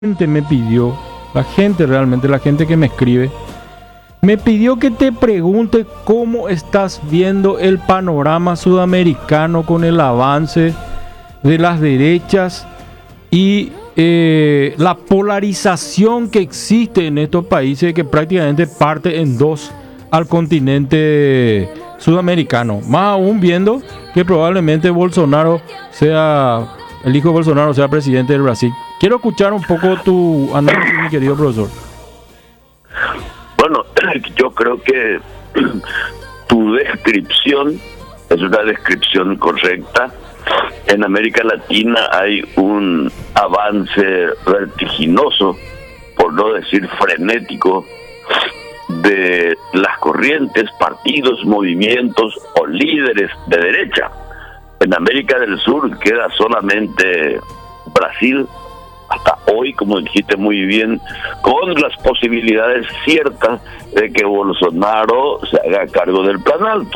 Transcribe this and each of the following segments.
gente me pidió, la gente realmente, la gente que me escribe, me pidió que te pregunte cómo estás viendo el panorama sudamericano con el avance de las derechas y la polarización que existe en estos países, que prácticamente parte en dos al continente sudamericano. Más aún viendo que probablemente Bolsonaro sea, el hijo de Bolsonaro sea presidente del Brasil. Quiero escuchar un poco tu análisis, mi querido profesor. Bueno, yo creo que tu descripción es una descripción correcta. En América Latina hay un avance vertiginoso, por no decir frenético, de las corrientes, partidos, movimientos o líderes de derecha. En América del Sur queda solamente Brasil, hasta hoy, como dijiste muy bien, con las posibilidades ciertas de que Bolsonaro se haga cargo del Plan Alto.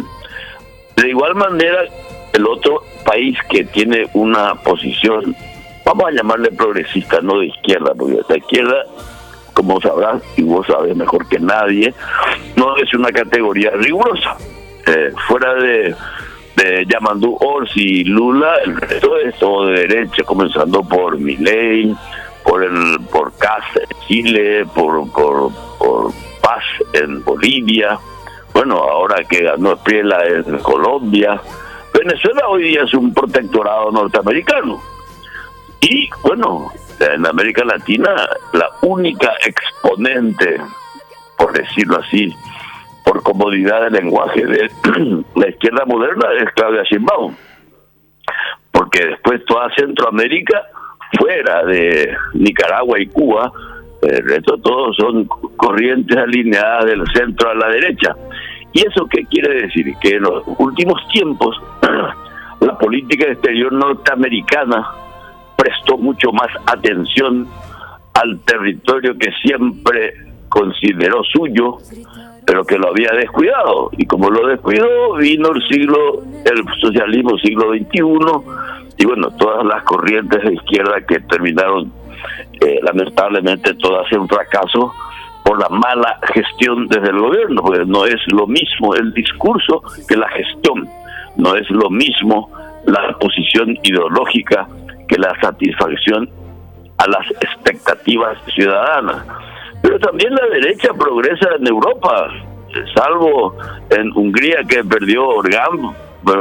De igual manera, el otro país que tiene una posición, vamos a llamarle progresista, no de izquierda, porque la izquierda, como sabrás, y vos sabés mejor que nadie, no es una categoría rigurosa. Fuera de Yamandu Orsi y Lula, el resto es todo de derecha, comenzando por Milei, por Kast en Chile, por Paz en Bolivia, bueno, ahora que ganó Espriella en Colombia. Venezuela hoy día es un protectorado norteamericano. Y bueno, en América Latina la única exponente, por decirlo así, por comodidad de lenguaje de la izquierda moderna es Claudia Sheinbaum, porque después toda Centroamérica, fuera de Nicaragua y Cuba, el resto todos son corrientes alineadas del centro a la derecha. ¿Y eso qué quiere decir? Que en los últimos tiempos la política exterior norteamericana prestó mucho más atención al territorio que siempre consideró suyo, pero que lo había descuidado. Y como lo descuidó, vino el socialismo siglo XXI, y bueno, todas las corrientes de izquierda que terminaron lamentablemente todas en fracaso por la mala gestión desde el gobierno, porque no es lo mismo el discurso que la gestión, no es lo mismo la posición ideológica que la satisfacción a las expectativas ciudadanas. Pero también la derecha progresa en Europa, salvo en Hungría, que perdió Orbán,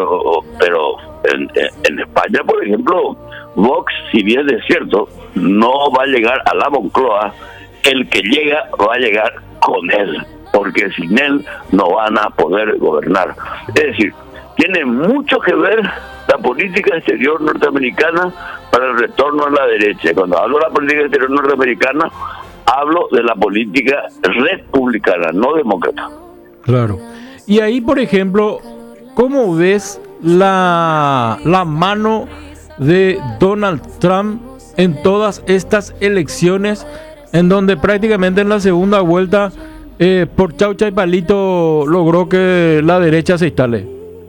pero en España, por ejemplo, Vox, si bien es cierto, no va a llegar a la Moncloa. El que llega va a llegar con él, porque sin él no van a poder gobernar. Es decir, tiene mucho que ver la política exterior norteamericana para el retorno a la derecha. Cuando hablo de la política exterior norteamericana, hablo de la política republicana, no demócrata. Claro. Y ahí, por ejemplo, ¿cómo ves la mano de Donald Trump en todas estas elecciones, en donde prácticamente en la segunda vuelta, por chaucha y palito, logró que la derecha se instale?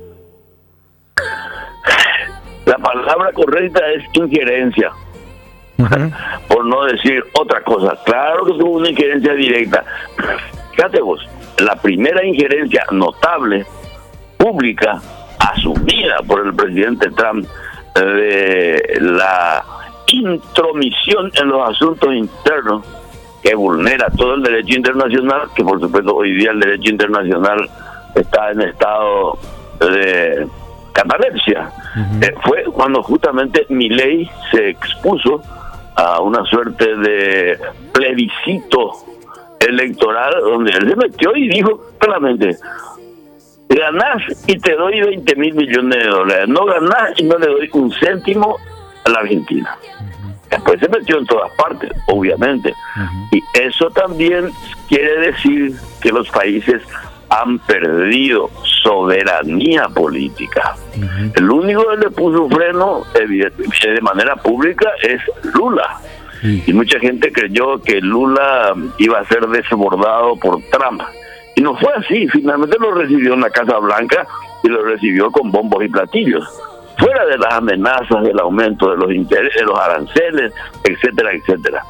La palabra correcta es injerencia, por no decir otra cosa. Claro que tuvo una injerencia directa. Fíjate vos, la primera injerencia notable, pública, asumida por el presidente Trump, de la intromisión en los asuntos internos, que vulnera todo el derecho internacional, que por supuesto hoy día el derecho internacional está en estado de catalepsia. Fue cuando justamente Milei se expuso a una suerte de plebiscito electoral, donde él se metió y dijo claramente: ganás y te doy 20.000 millones de dólares, no ganás y no le doy un céntimo a la Argentina. Después se metió en todas partes, obviamente. Y eso también quiere decir que los países han perdido soberanía política. El único que le puso freno, evidentemente, de manera pública, es Lula. Y mucha gente creyó que Lula iba a ser desbordado por Trump. Y no fue así. Finalmente lo recibió en la Casa Blanca y lo recibió con bombos y platillos. fuera de las amenazas del aumento de los intereses, de los aranceles, etcétera, etcétera.